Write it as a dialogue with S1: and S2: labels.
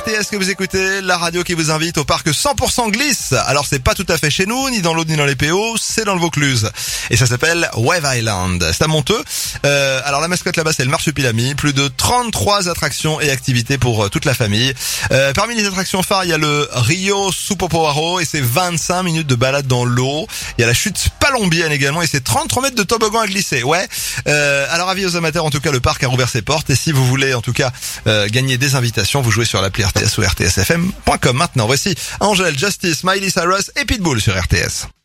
S1: RTS que vous écoutez, la radio qui vous invite au parc 100% glisse. Alors c'est pas tout à fait chez nous, ni dans l'Aude ni dans les PO, c'est dans le Vaucluse. Et ça s'appelle Wave Island. C'est à Monteux. Alors la mascotte là-bas c'est le Marsupilami. Plus de 33 attractions et activités pour toute la famille. Parmi les attractions phares, il y a le Rio Supopoaro et c'est 25 minutes de balade dans l'eau. Il y a la chute palombienne également et c'est 33 mètres de toboggan à glisser. Ouais. Alors avis aux amateurs, en tout cas le parc a rouvert ses portes et si vous voulez en tout cas gagner des invitations, vous jouez sur l'appli RTS ou rtsfm.com. Maintenant, voici Angèle, Justice, Miley Cyrus et Pitbull sur RTS.